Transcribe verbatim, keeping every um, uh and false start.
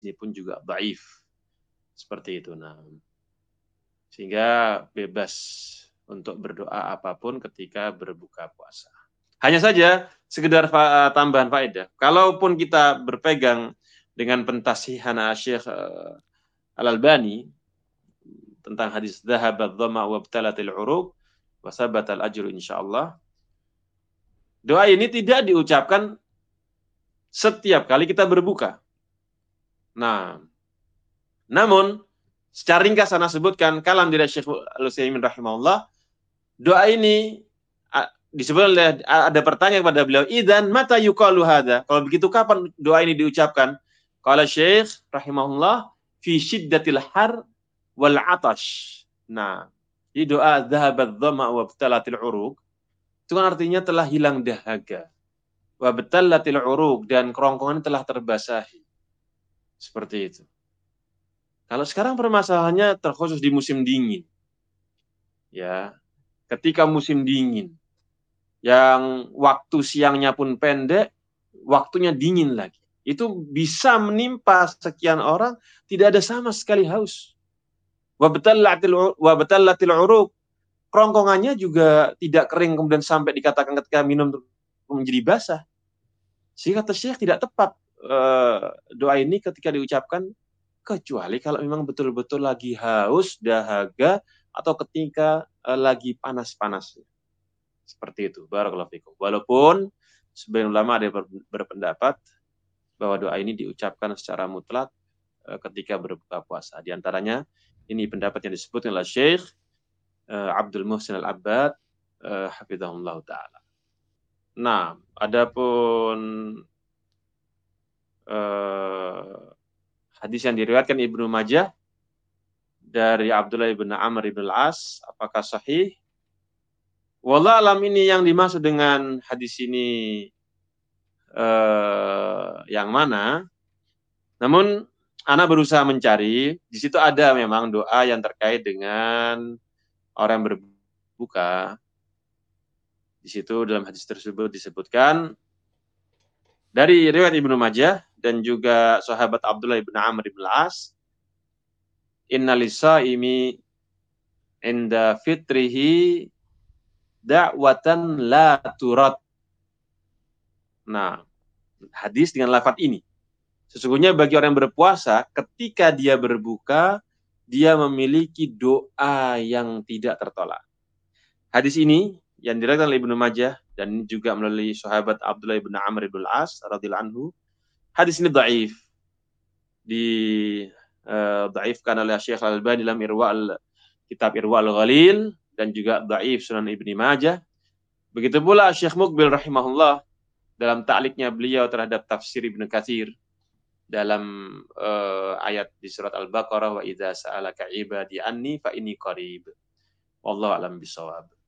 ini pun juga dhaif. Seperti itu. Nah, sehingga bebas untuk berdoa apapun ketika berbuka puasa. Hanya saja sekedar fa- tambahan faedah. Kalaupun kita berpegang dengan pentasihan Syekh uh, Al-Albani tentang hadis dhahabat dhama wa btalatil uruq wa sabatal ajru insyaallah. Doa ini tidak diucapkan setiap kali kita berbuka. Nah, namun secara ringkas saya sebutkan kalam dari Syekh Al-Utsaimin rahimahullah, doa ini disebut oleh ada pertanyaan kepada beliau, idzan mata yuqalu hadza? Kalau begitu kapan doa ini diucapkan? Qala Syekh rahimahullah fi syiddatil har wal atash. Nah, di doa dhahabat dhama wa btalatil uruq itu kan artinya telah hilang dahaga. Wa btalatil uruq dan kerongkongan telah terbasahi. Seperti itu. Kalau sekarang permasalahannya terkhusus di musim dingin. Ya, ketika musim dingin yang waktu siangnya pun pendek, waktunya dingin lagi. Itu bisa menimpa sekian orang tidak ada sama sekali haus. Wa batallatil uruq. Kerongkongannya juga tidak kering kemudian sampai dikatakan ketika minum menjadi basah. Sehingga kata Syekh tidak tepat uh, doa ini ketika diucapkan kecuali kalau memang betul-betul lagi haus, dahaga, atau ketika uh, lagi panas-panasnya. Seperti itu. Barakallahu fikum. Walaupun sebagian ulama ada yang berpendapat bahwa doa ini diucapkan secara mutlak uh, ketika berbuka puasa. Di antaranya ini pendapat yang disebut oleh Syekh uh, Abdul Muhsin Al-Abbad uh, hafizahullah ta'ala. Nah, adapun uh, hadis yang diriwayatkan Ibnu Majah dari Abdullah bin Amr bin Al-As, apakah sahih? Wallah alam, ini yang dimaksud dengan hadis ini uh, yang mana? Namun Ana berusaha mencari, di situ ada memang doa yang terkait dengan orang yang berbuka. Di situ dalam hadis tersebut disebutkan dari riwayat Ibnu Majah dan juga sahabat Abdullah bin Amr bin Al-As, inna lisaimi inda fitrihi da'watan la turad. Nah, hadis dengan lafaz ini. Sesungguhnya bagi orang yang berpuasa, ketika dia berbuka, dia memiliki doa yang tidak tertolak. Hadis ini yang diriwayatkan oleh Ibnu Majah dan juga melalui sahabat Abdullah bin Amr bin Al-As radhiyallahu anhu. Hadis ini dhaif. Di uh, dhaifkan oleh Syekh Al-Albani dalam Irwa' kitab Irwa' Al-Ghalil dan juga dhaif Sunan Ibnu Majah. Begitu pula Syekh Muqbil rahimahullah dalam ta'liqnya beliau terhadap tafsir Ibnu Katsir dalam uh, ayat di surat Al-Baqarah, wa idza sa'alaka ibadi anni fa inni qarib. Wallahu a'lam bishawab.